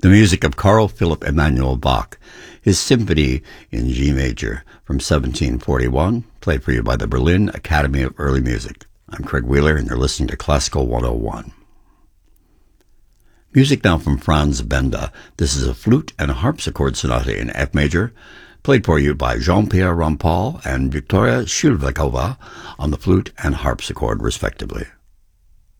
The music of Carl Philipp Emanuel Bach, his Symphony in G major from 1741, played for you by the Berlin Academy of Early Music. I'm Craig Wheeler, and you're listening to Classical 101. Music now from Franz Benda. This is a flute and a harpsichord sonata in F major, played for you by Jean-Pierre Rampal and Viktoria Shulvakova on the flute and harpsichord, respectively.